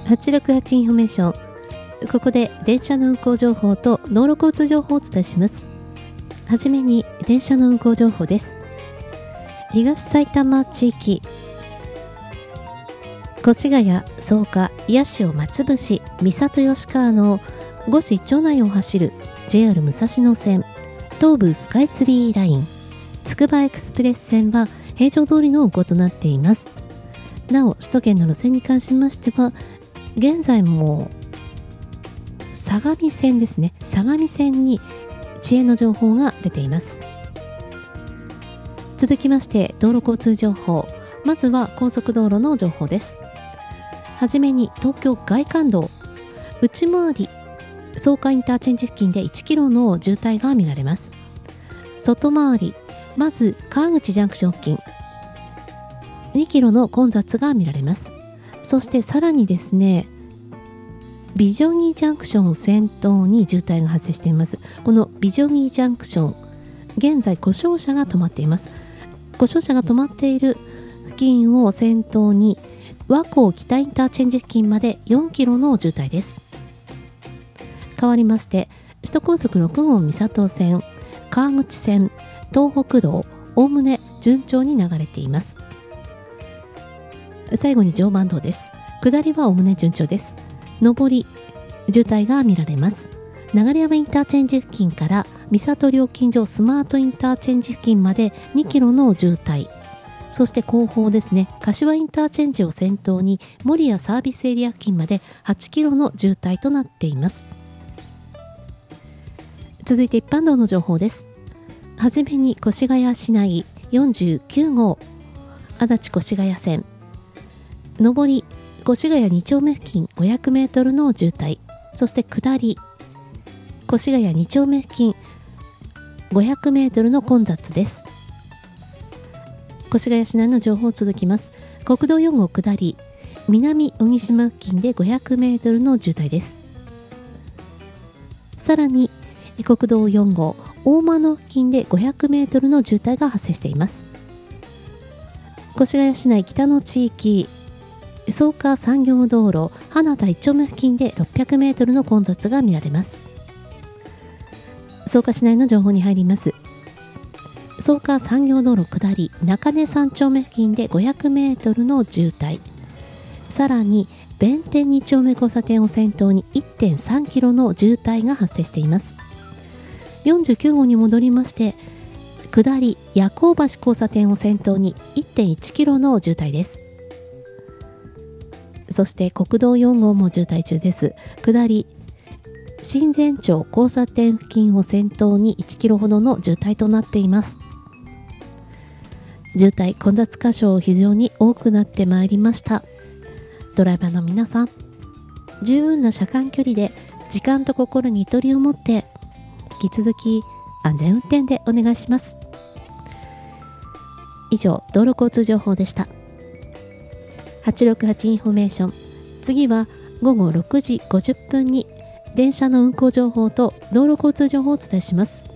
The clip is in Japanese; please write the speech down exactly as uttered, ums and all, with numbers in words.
はちろくはちインフォメーション。ここで電車の運行情報と道路交通情報をお伝えします。はじめに電車の運行情報です。東埼玉地域、越谷、草加、八潮、松伏、三郷吉川の五市町内を走る ジェイアール 武蔵野線、東武スカイツリーライン、つくばエクスプレス線は平常通りの運行となっています。なお首都圏の路線に関しましては、現在も相模線ですね、相模線に遅延の情報が出ています。続きまして道路交通情報。まずは高速道路の情報です。はじめに東京外環道内回り草加インターチェンジ付近でいちキロの渋滞が見られます。外回り、まず川口ジャンクション付近にキロの混雑が見られます。そしてさらにですね、ビジョニージャンクションを先頭に渋滞が発生しています。このビジョニージャンクション、現在故障車が止まっています。故障車が止まっている付近を先頭に和光北インターチェンジ付近までよんキロの渋滞です。変わりまして首都高速ろく号三郷線、川口線、東北道、おおむね順調に流れています。最後に常磐道です。下りはおおむね順調です。上り渋滞が見られます。流山インターチェンジ付近から三郷料金所スマートインターチェンジ付近までにキロの渋滞、そして後方ですね、柏インターチェンジを先頭に守谷サービスエリア付近まではちキロの渋滞となっています。続いて一般道の情報です。はじめに越谷市内よんじゅうきゅう号足立越谷線、上り越谷に丁目付近ごひゃくメートルの渋滞、そして下り越谷に丁目付近ごひゃくメートルの混雑です。越谷市内の情報続きます。国道よん号下り南小木島付近でごひゃくメートルの渋滞です。さらに国道よん号大間野付近でごひゃくメートルの渋滞が発生しています。越谷市内北の地域、草加産業道路花田いち丁目付近でろっぴゃくメートルの混雑が見られます。草加市内の情報に入ります。草加産業道路下り中根さん丁目付近でごひゃくメートルの渋滞、さらに弁天に丁目交差点を先頭に いってんさんキロの渋滞が発生しています。よんじゅうきゅう号に戻りまして、下り夜行橋交差点を先頭に いってんいちキロの渋滞です。そして国道よん号も渋滞中です。下り新前町交差点付近を先頭にいちキロほどの渋滞となっています。渋滞混雑箇所非常に多くなってまいりました。ドライバーの皆さん、十分な車間距離で時間と心にゆとりを持って引き続き安全運転でお願いします。以上、道路交通情報でした。はちろくはちインフォメーション。次はごごろくじごじゅっぷんに電車の運行情報と道路交通情報をお伝えします。